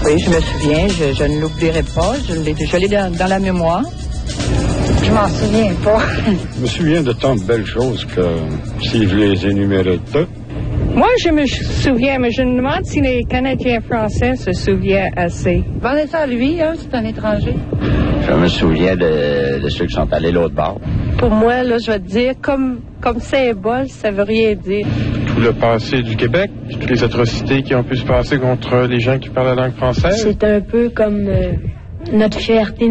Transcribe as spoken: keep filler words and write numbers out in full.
Oui, je me souviens, je, je ne l'oublierai pas, je l'ai, je l'ai dans, dans la mémoire. Je m'en souviens pas. Je me souviens de tant de belles choses que si je les énumérais toutes. Moi, je me souviens, mais je me demande si les Canadiens français se souviennent assez. Vanessa, lui, hein, c'est un étranger. Je me souviens de, de ceux qui sont allés l'autre bord. Pour moi, là, je vais te dire, comme, comme symbole, ça veut rien dire. Tout le passé du Québec, toutes les atrocités qui ont pu se passer contre les gens qui parlent la langue française. C'est un peu comme euh, notre fierté